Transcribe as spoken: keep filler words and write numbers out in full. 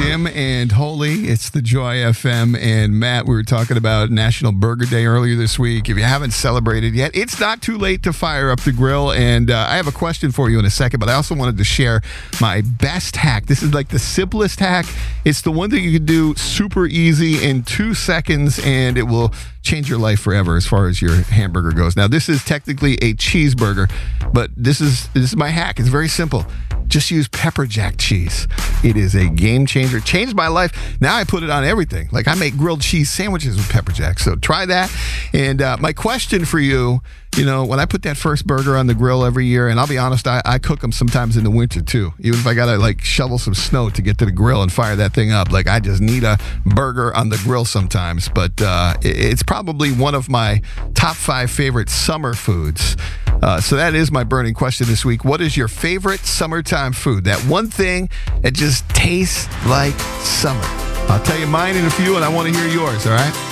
Jim and Holy. It's the Joy F M. And Matt, we were talking about National Burger Day earlier this week. If you haven't celebrated yet, it's not too late to fire up the grill. And uh, I have a question for you in a second, but I also wanted to share my best hack. This is like the simplest hack. It's the one that you can do super easy in two seconds, and it will change your life forever as far as your hamburger goes. Now, this is technically a cheeseburger, but this is this is my hack. It's very simple. Just use pepper jack cheese. It is a game changer. Changed my life. Now I put it on everything. Like I make grilled cheese sandwiches with pepper jack. So try that. And uh, my question for you, you know, when I put that first burger on the grill every year, and I'll be honest, I, I cook them sometimes in the winter too. Even if I got to like shovel some snow to get to the grill and fire that thing up. Like I just need a burger on the grill sometimes. But uh, it, it's probably one of my top five favorite summer foods. Uh, so that is my burning question this week. What is your favorite summertime food? That one thing that just tastes like summer. I'll tell you mine in a few, and I want to hear yours, all right?